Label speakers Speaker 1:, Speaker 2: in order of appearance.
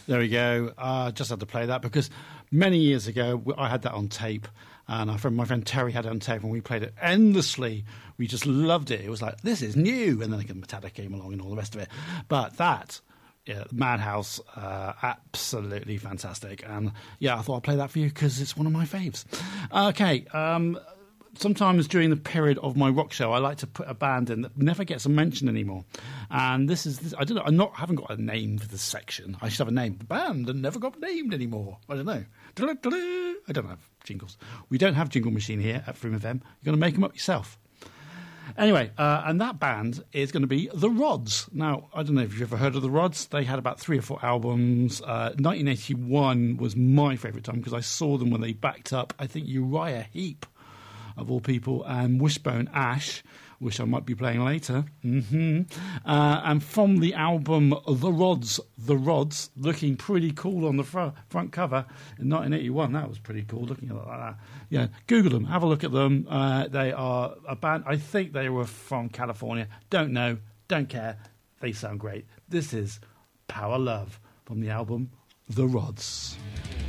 Speaker 1: There we go. Just had to play that because many years ago I had that on tape, and my friend Terry had it on tape, and we played it endlessly. We just loved it. It was like, this is new, and then Metallica came along and all the rest of it. But that, Madhouse, absolutely fantastic. And I thought I'd play that for you because it's one of my faves. Okay. Sometimes during the period of my rock show, I like to put a band in that never gets a mention anymore. And this I don't know. Haven't got a name for this section. I should have a name. The band that never got named anymore. I don't know. I don't have jingles. We don't have jingle machine here at Freedom FM. You're going to make them up yourself. Anyway, and that band is going to be The Rods. Now, I don't know if you've ever heard of The Rods. They had about 3 or 4 albums. 1981 was my favourite time because I saw them when they backed up, I think, Uriah Heep, of all people, and Wishbone Ash, which I might be playing later. And from the album The Rods, looking pretty cool on the front cover in 1981. That was pretty cool, looking like that. Yeah, Google them, have a look at them. They are a band, I think they were from California. Don't know, don't care. They sound great. This is Power Love from the album The Rods.